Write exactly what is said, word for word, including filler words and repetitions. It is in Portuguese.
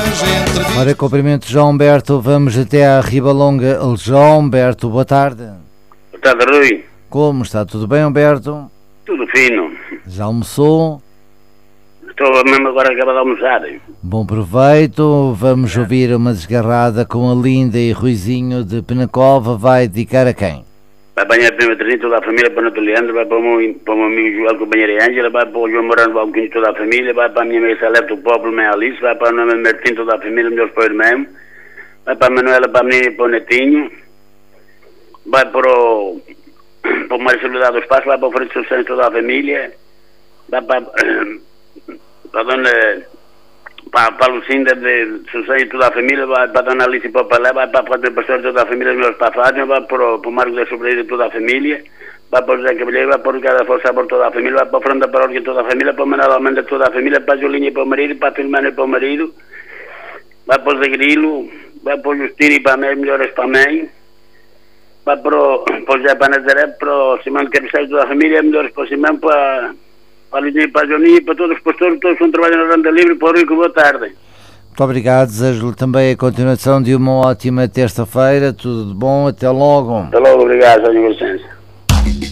Ora, cumprimento João Humberto, vamos até à Ribalonga. João Humberto, boa tarde. Boa tarde, Rui. Como está? Tudo bem, Humberto? Tudo fino. Já almoçou? Estou mesmo agora acabado de almoçar. Bom proveito. Vamos ouvir uma desgarrada com a Linda e Ruizinho de Penacova. Vai dedicar a quem? Vai apanhar a prima Teresa, toda a família, para o Neto Leandro, vai para o meu, para o meu amigo Joel, companheira e Ângela, vai para o João Morano, Valquinho, toda a família, vai para a minha amiga Salete, do Povo, minha Alice, vai para o nome Martim, toda a família, meus pais mesmo, vai para a Manuela, para a menina e para o Netinho, vai para o, para o Marcelo do Espaço, vai para o Frederico Santos, toda a família, vai para, para a dona... Para, para a Lucinda de Susana e toda a família, vai para a Dona Alice e para o Palé, vai para a Fátima Pastor, toda a família, meus para a Fátima, vai para o, para o Marco da Sobreira e toda a família, vai para o José Cavalheiro, vai para o Ricardo Afonso Sabor, toda a família, vai para o Fernando da Paróquia, toda a família, para o Manuel Almenda, toda a família, para a Julinha e para o marido, para a Filomena e para o marido, vai para o Zé Grilo, vai para o Justino e para a mãe, melhoras para a mãe, vai para o, para o José Panazaré, para o Simão de Cabeçais, toda a família, melhoras para o Simão, para... para a Lidinha, para a Joninha, para todos os pastores, todos que estão trabalhando na Randa Livre, para o Rico, boa tarde. Muito obrigado, desejo-lhe também a continuação de uma ótima terça-feira, tudo de bom, até logo. Até logo, obrigado, Sr. Licença.